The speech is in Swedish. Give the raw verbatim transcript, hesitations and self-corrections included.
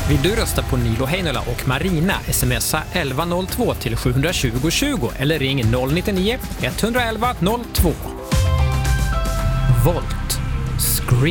Vill du rösta på Nilo Heinola och Marina, smsa elva noll två till sju tjugo tjugo eller ring noll nio nio ett ett ett noll två. Volt. Scream.